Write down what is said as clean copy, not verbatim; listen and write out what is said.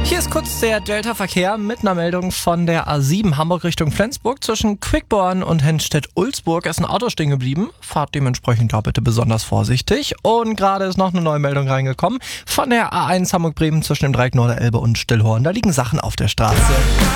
Hier ist kurz der Delta-Verkehr mit einer Meldung von der A7 Hamburg Richtung Flensburg. Zwischen Quickborn und Henstedt-Ulzburg ist ein Auto stehen geblieben. Fahrt dementsprechend da bitte besonders vorsichtig. Und gerade ist noch eine neue Meldung reingekommen von der A1 Hamburg-Bremen zwischen dem Dreieck Norderelbe und Stillhorn. Da liegen Sachen auf der Straße.